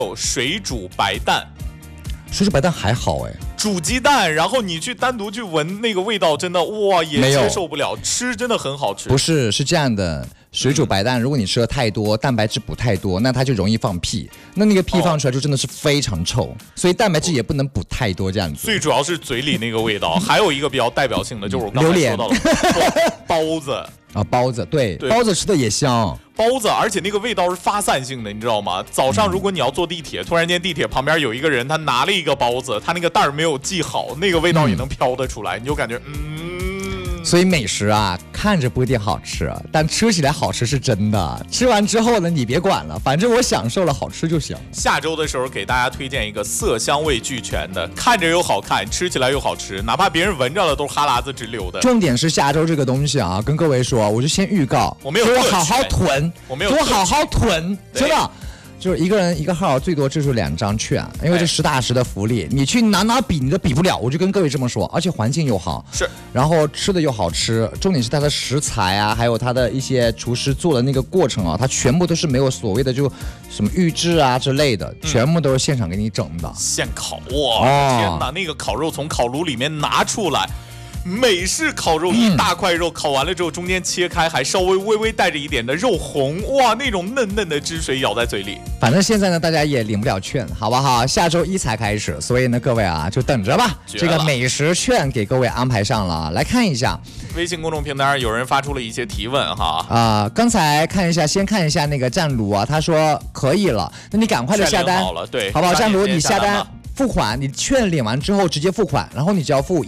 水煮白蛋。 水煮白蛋还好哎， 煮鸡蛋，然后你去单独去闻那个味道，真的哇也接受不了。吃真的很好吃。 不是，是这样的，水煮白蛋，如果你吃的太多，蛋白质补太多，那它就容易放屁。那个屁放出来就真的是非常臭，所以蛋白质也不能补太多这样子。 最主要是嘴里那个味道。还有一个比较代表性的就是我刚才说到的包子啊，包子对，包子吃的也香。 包子，而且那个味道是发散性的，你知道吗？早上如果你要坐地铁，突然间地铁旁边有一个人，他拿了一个包子，他那个袋儿没有系好，那个味道也能飘得出来，你就感觉所以美食啊，看着不一定好吃，但吃起来好吃是真的。吃完之后呢，你别管了，反正我享受了，好吃就行。 下周的时候给大家推荐一个色香味俱全的，看着又好看，吃起来又好吃，哪怕别人闻着了都是哈喇子直流的。 重点是下周这个东西啊，跟各位说，我就先预告， 我没有给我好好囤， 我好好囤，真的。就是一个人一个号，最多就是2张券，因为这实打实的福利，你去拿比你都比不了，我就跟各位这么说。而且环境又好， 是， 然后吃的又好吃，重点是它的食材啊，还有它的一些厨师做的那个过程啊，它全部都是没有所谓的就什么预制啊之类的，全部都是现场给你整的， 现烤。哇，天哪，那个烤肉从烤炉里面拿出来。美式烤肉，一大块肉烤完了之后，中间切开，还稍微微微带着一点的肉红，哇，那种嫩嫩的汁水咬在嘴里。 反正现在呢，大家也领不了券，好不好？下周1才开始，所以呢，各位啊，就等着吧。这个美食券给各位安排上了，来看一下。 微信公众平台上有人发出了一些提问哈。 刚才看一下，先看一下那个战卢啊，他说可以了，那你赶快的下单， 好了，对， 好不好？战卢，你下单付款，你券领完之后直接付款，然后你只要付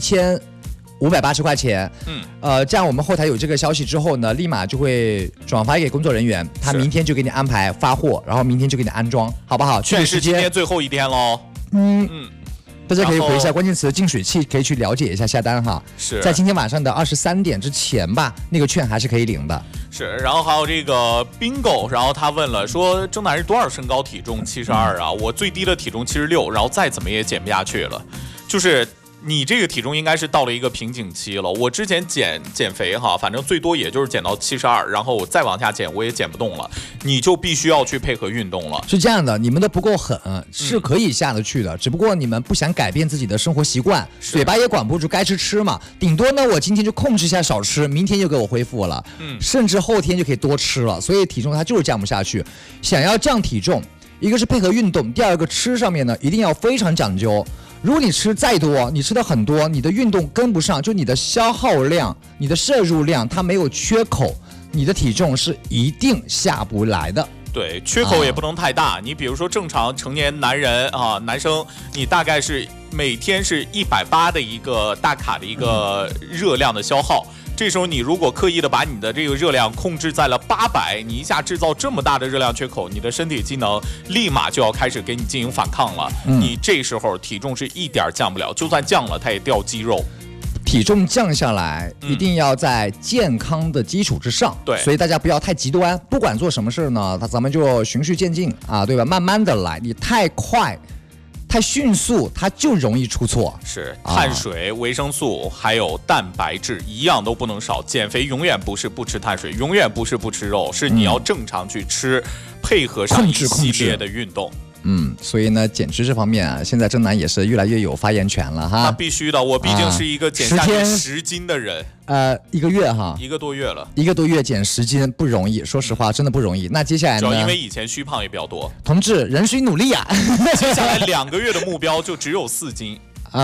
1580块钱，这样我们后台有这个消息之后呢，立马就会转发给工作人员，他明天就给你安排发货，然后明天就给你安装，好不好？ 券是今天最后一天喽。 大家可以回一下关键词净水器，可以去了解一下下单哈。 是在今天晚上的23点之前吧，那个券还是可以领的。 是，然后还有这个 bingo， 然后他问了说，郑楠是多少身高体重？72啊，我最低的体重76，然后再怎么也减不下去了，就是。你这个体重应该是到了一个瓶颈期了。我之前减肥哈，反正最多也就是减到72，然后我再往下减我也减不动了。你就必须要去配合运动了。 是这样的，你们都不够狠，是可以下得去的，只不过你们不想改变自己的生活习惯，嘴巴也管不住，该吃嘛。顶多呢，我今天就控制一下少吃，明天就给我恢复了，甚至后天就可以多吃了。所以体重它就是降不下去。想要降体重，一个是配合运动，第二个吃上面呢一定要非常讲究。如果你吃再多，你吃的很多，你的运动跟不上，就你的消耗量、你的摄入量它没有缺口，你的体重是一定下不来的。 对，缺口也不能太大。你比如说正常成年男人啊，男生，你大概是每天是180的一个大卡的一个热量的消耗。这时候你如果刻意的把你的这个热量控制在了800，你一下制造这么大的热量缺口，你的身体机能立马就要开始给你进行反抗了。你这时候体重是一点降不了，就算降了它也掉肌肉。 体重降下来一定要在健康的基础之上， 对， 所以大家不要太极端，不管做什么事呢，咱们就循序渐进啊，对吧？慢慢的来，你太快太迅速，它就容易出错。 是，碳水、维生素还有蛋白质一样都不能少。减肥永远不是不吃碳水，永远不是不吃肉，是你要正常去吃，配合上一系列的运动。 所以呢，减脂这方面啊，现在郑楠也是越来越有发言权了哈。 那必须的，我毕竟是一个减下去10斤的人。 1个月哈 ，1个多月了 ，1个多月减10斤不容易，说实话真的不容易。那接下来呢？ 主要因为以前虚胖也比较多。 同志，人需努力啊！ 接下来2个月的目标就只有4斤。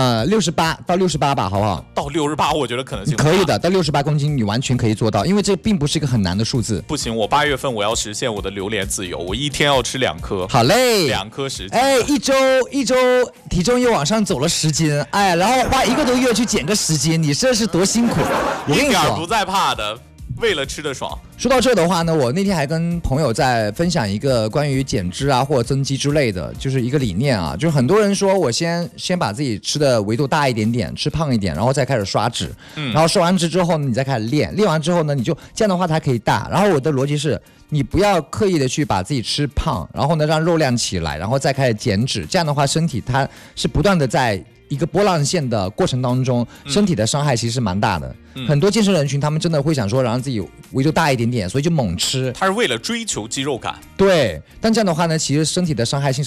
68到68吧，好不好？ 到68，我觉得可能性可以的，到68公斤你完全可以做到，因为这并不是一个很难的数字。 不行，我8月份我要实现我的榴莲自由，我一天要吃2颗。 好嘞 ，2颗10斤。 一周体重又往上走了10斤，然后花1个多月去减个10斤，你这是多辛苦！我跟你说， 一点不在怕的。为了吃的爽。 说到这的话呢，我那天还跟朋友在分享一个关于减脂啊或者增肌之类的，就是一个理念啊，就是很多人说我先把自己吃的维度大一点点，吃胖一点，然后再开始刷脂，然后刷完脂之后呢，你再开始练完之后呢，你就这样的话它可以大。然后我的逻辑是，你不要刻意的去把自己吃胖，然后呢让肉量起来，然后再开始减脂，这样的话身体它是不断的在一个波浪线的过程当中，身体的伤害其实蛮大的。很多健身人群他们真的会想说让自己维度大一点点，所以就猛吃， 他是为了追求肌肉感。 对，但这样的话呢，其实身体的伤害性是